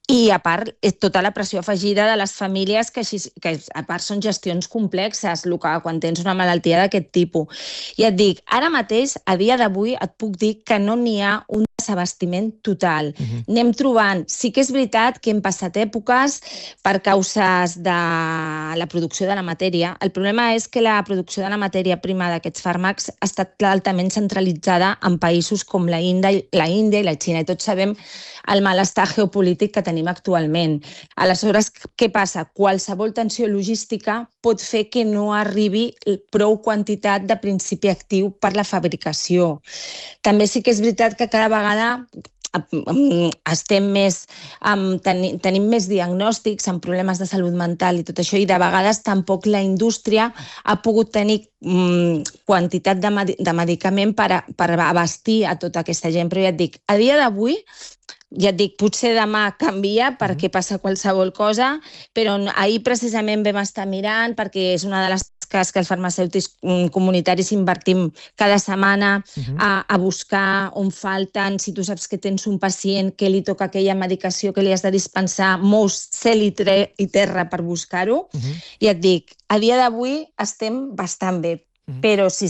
I a part, tota la pressió afegida de les famílies, que a part són gestions complexes, quan tens una malaltia d'aquest tipus. I et dic, ara mateix, a dia d'avui, et puc dir que no n'hi ha un desabastiment total. Anem trobant. Sí que és veritat que hem passat èpoques per causes de la producció de la matèria. El problema és que la producció de la matèria prima d'aquests fàrmacs ha estat altament centralitzada en països com la Índia i la Xina. I tots sabem el malestar geopolític que tenim actualment. Aleshores, què passa? Qualsevol tensió logística pot fer que no arribi prou quantitat de principi actiu per la fabricació. També sí que és veritat que cada vegada tenim més diagnòstics amb problemes de salut mental i tot això, i de vegades tampoc la indústria ha pogut tenir quantitat de medicament per abastir a tota aquesta gent. Però ja et dic, a dia d'avui, potser demà canvia perquè passa qualsevol cosa, però ahir precisament vam estar mirant, perquè és una de les tasques que els farmacèutics comunitaris invertim cada setmana a buscar on falten. Si tu saps que tens un pacient que li toca aquella medicació que li has de dispensar, mous cel i terra per buscar-ho. I et dic, a dia d'avui estem bastant bé. Però sí,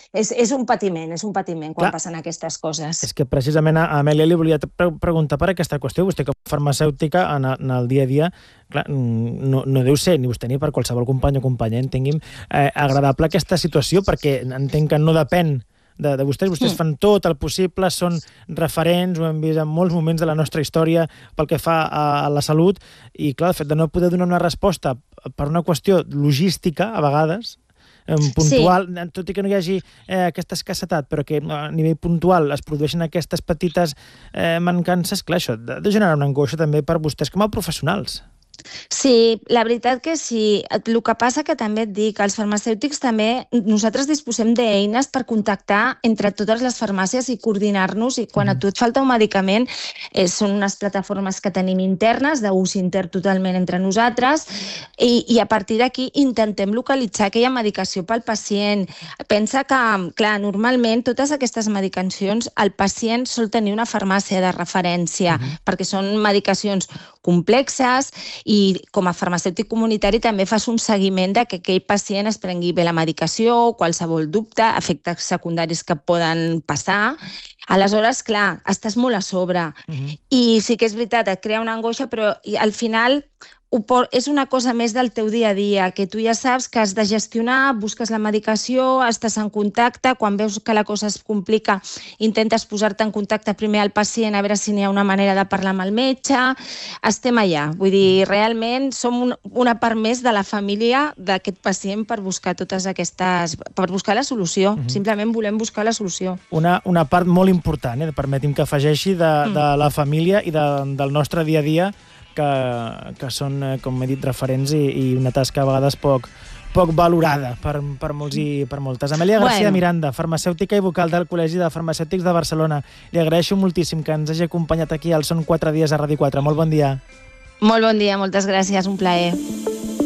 és un patiment quan passen aquestes coses. És que precisament a Amèlia li volia preguntar per aquesta qüestió. Vostè, com a farmacèutica, en el dia a dia, clar, no deu ser ni vostè ni per qualsevol company o companya, entengui'm, agradable aquesta situació, perquè entenc que no depèn de vostès. Vostès fan tot el possible, són referents, ho hem vist en molts moments de la nostra història pel que fa a la salut, i clar, el fet de no poder donar una resposta per una qüestió logística, a vegades, puntual, tot i que no hi hagi aquesta escassetat, però que a nivell puntual es produeixen aquestes petites mancances, clar, això ha de generar una angoixa també per vostès com a professionals. Sí, la veritat que sí. El que passa que també et dic, els farmacèutics també, nosaltres disposem d'eines per contactar entre totes les farmàcies i coordinar-nos, i quan a tu et falta un medicament, són unes plataformes que tenim internes, d'ús intern totalment entre nosaltres, i a partir d'aquí intentem localitzar aquella medicació pel pacient. Pensa que, clar, normalment totes aquestes medicacions el pacient sol tenir una farmàcia de referència, perquè són medicacions complexes, i com a farmacèutic comunitari també fas un seguiment de que aquell pacient es prengui bé la medicació, qualsevol dubte, efectes secundaris que poden passar. Aleshores, clar, estàs molt a sobre. I sí que és veritat, et crea una angoixa, però al final és una cosa més del teu dia a dia, que tu ja saps que has de gestionar, busques la medicació, estàs en contacte, quan veus que la cosa es complica, intentes posar-te en contacte primer al pacient a veure si n'hi ha una manera de parlar amb el metge. Estem allà. Vull dir, realment som una part més de la família d'aquest pacient per buscar per buscar la solució. Simplement volem buscar la solució. Una part molt important, permeti'm que afegeixi, de la família i del nostre dia a dia, que són, com he dit, referents i una tasca a vegades poc valorada per molts i per moltes. Amèlia García Miranda, farmacèutica i vocal del Col·legi de Farmacèutics de Barcelona. Li agraeixo moltíssim que ens hagi acompanyat aquí al Són 4 dies a Ràdio 4. Molt bon dia. Molt bon dia, moltes gràcies, un plaer.